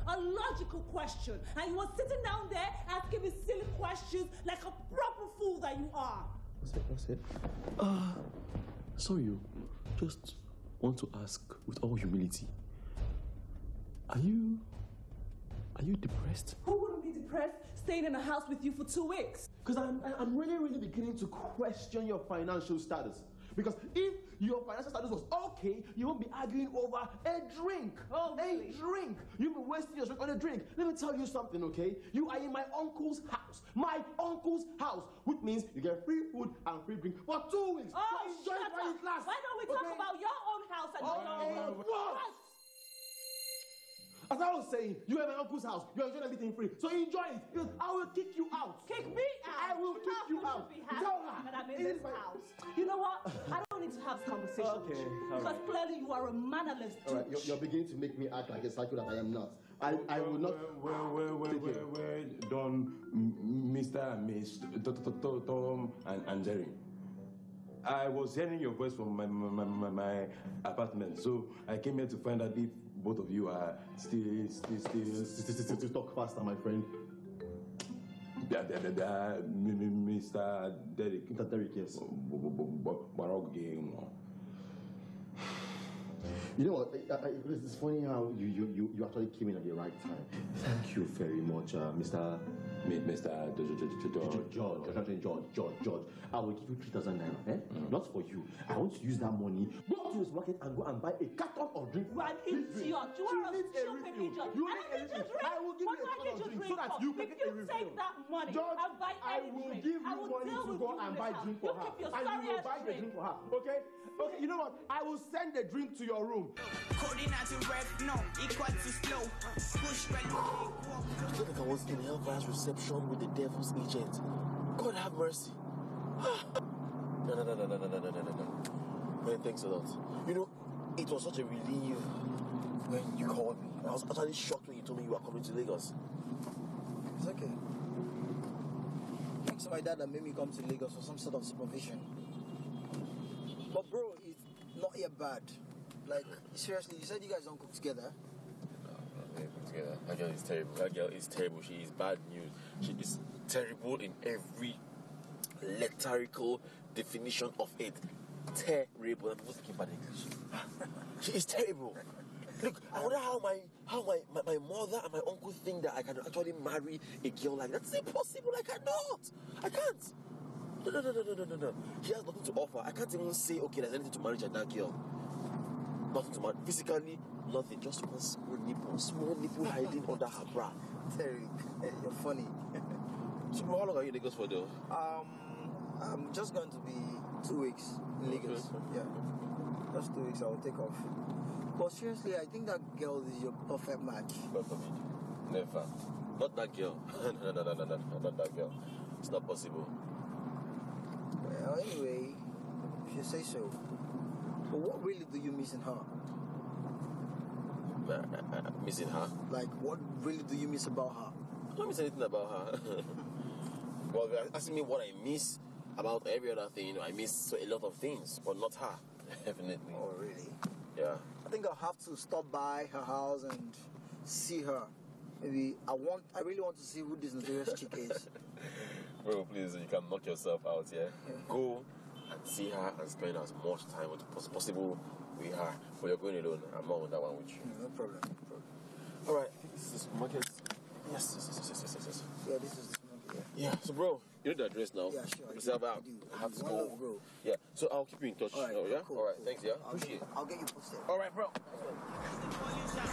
a logical question. And you were sitting down there asking me silly questions like a proper fool that you are. That's it. So you just want to ask with all humility, are you depressed? Who wouldn't be depressed staying in a house with you for 2 weeks? Because I'm really beginning to question your financial status. Because if your financial status was okay, you won't be arguing over a drink. Oh, really? A drink. You'll be wasting your drink on a drink. Let me tell you something, okay? You are in my uncle's house. My uncle's house. Which means you get free food and free drink for 2 weeks. Oh, so enjoy it while it lasts. Why don't we talk about your own house and not your own? What? As I was saying, you are my uncle's house. You are enjoying everything free. So enjoy it. Because I will kick you out. Kick me out? I will kick you out. Be Tell her. that I'm in this house. You know what? I don't need to have this conversation with you. Because clearly you are a mannerless douche. All right, you're beginning to make me act like a psycho that I am not. I will not. Where Don, Mr. and Miss, Tom, and Jerry. I was hearing your voice from my apartment, so I came here to find out if both of you are still Talk faster, my friend. Mr. Derek. Mr. Derek, yes. You know what? It's funny how you actually came in at the right time. Thank you very much, Mr. George. I will give you 3,000 naira, eh? Not for you. I want to use that money, go to this market and go and buy a carton of drink. You are an idiot. You are a stupid idiot. I will give you a carton of drink so that you can get a refill. If you take that money George, and buy I will drink, give you money to go and buy drink for her. And you will buy the drink for her, okay? Okay, you know what? I will send the drink to your room. Coding as a ref, no, equal to slow. Push back. I feel like I was in Hellfire's reception with the devil's agent. God have mercy. No. Man, thanks a lot. You know, it was such a relief when you called me. I was utterly shocked when you told me you were coming to Lagos. It's okay. Thanks to my dad that made me come to Lagos for some sort of supervision. But bro, it's not yet bad. Like, seriously, you said you guys don't cook together? No, we don't cook together. That girl is terrible. That girl is terrible. She is bad news. She is terrible in every lexical definition of it. Terrible. I'm supposed to keep bad English. She is terrible. Look, I wonder how my mother and my uncle think that I can actually marry a girl like that. It's impossible. I cannot. I can't. No. She has nothing to offer. I can't even say, okay, there's anything to marry that girl. Nothing to marry. Physically, nothing. Just one small nipple hiding under her bra. Terry, you're funny. So, how long are you in Lagos for, though? I'm just going to be 2 weeks in Lagos. Okay. Yeah, just 2 weeks. I will take off. But seriously, I think that girl is your perfect match. God forbid. Never. Not that girl. No, not that girl. It's not possible. Well, anyway, if you say so. But what really do you miss in her? Missing her? Like, what really do you miss about her? I don't miss anything about her. Well, if you're asking me what I miss about every other thing, I miss a lot of things, but not her. Definitely. Oh, really? Yeah. I think I'll have to stop by her house and see her. Maybe I really want to see who this notorious chick is. Bro, please, you can knock yourself out, yeah? Go and see her and spend as much time as possible with her. But you're going alone. I'm not on that one with you. No problem. All right. This is the supermarket. Yes. Yeah, this is the supermarket. Yeah. So, bro, you know the address now? Yeah, sure. Yourself out. I have to go. Bro. Yeah. So I'll keep you in touch. All right. Yeah. Cool. All right. Thanks. Yeah. Appreciate it. I'll get you posted. All right, bro.